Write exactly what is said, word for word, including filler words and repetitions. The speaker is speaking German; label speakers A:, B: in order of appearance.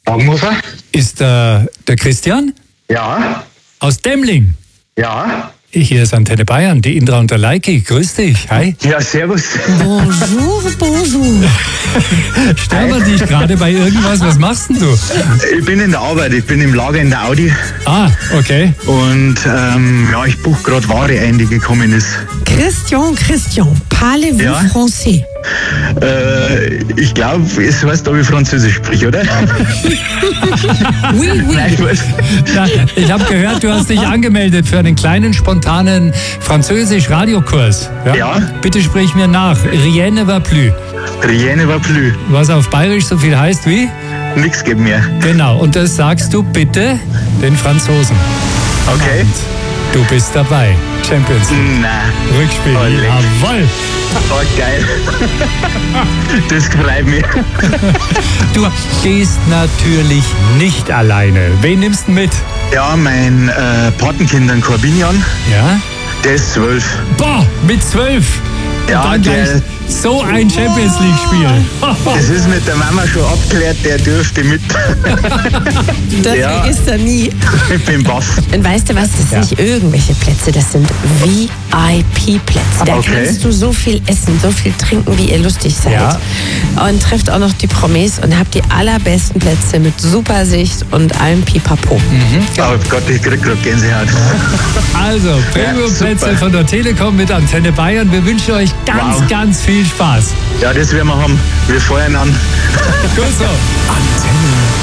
A: Morgenhofer?
B: Ist äh, der Christian?
A: Ja.
B: Aus Demling?
A: Ja.
B: Hier ist Antenne Bayern, die Indra und der Leiki. Grüß dich, hi.
A: Ja, servus.
C: Bonjour, bonjour.
B: Stören wir dich gerade bei irgendwas? Was machst denn du?
A: Ich bin in der Arbeit, ich bin im Lager in der Audi.
B: Ah, okay.
A: Und ähm, ja, ich buche gerade Ware ein, die gekommen ist.
C: Christian, Christian, parlez-vous
A: Ja?
C: français?
A: Äh, ich glaube, es heißt, ob ich Französisch spreche, oder?
C: Oui, oui.
A: Nein, ich weiß.
B: Ja, ich habe gehört, du hast dich angemeldet für einen kleinen, spontanen Französisch-Radiokurs.
A: Ja.
B: Bitte sprich mir nach. Rien ne va plus.
A: Rien ne va plus.
B: Was auf Bayerisch so viel heißt wie?
A: Nix geht mehr.
B: Genau, und das sagst du bitte den Franzosen.
A: Okay.
B: Und du bist dabei. Champions League.
A: Nein.
B: Rückspiel.
A: Olle.
B: Jawohl.
A: Oh, geil. Das freut mich.
B: Du gehst natürlich nicht alleine. Wen nimmst du mit?
A: Ja, mein äh, Patenkind, ein Corbinian,
B: Ja?
A: der ist zwölf.
B: Boah, mit zwölf.
A: Ja,
B: Und dann
A: der-
B: gleich so ein Champions League-Spiel.
A: Das ist mit der Mama schon abgeklärt, der dürfte mit.
C: Das
A: Ja.
C: vergisst er nie.
A: Ich bin baff.
C: Und weißt du was, das sind
B: Ja.
C: nicht irgendwelche Plätze, das sind V I P-Plätze. Da
A: Okay.
C: kannst du so viel essen, so viel trinken, wie ihr lustig seid.
B: Ja.
C: Und trefft auch noch die Promis und habt die allerbesten Plätze mit super Sicht und allem Pipapo.
A: Oh Gott, ich krieg gerade Gänsehaut.
B: Also, Premium-Plätze
A: super.
B: von der Telekom mit Antenne Bayern. Wir wünschen euch ganz,
A: Wow.
B: ganz viel Spaß.
A: Ja, das werden wir haben. Wir feuern an.
B: Gut so.
D: Antenne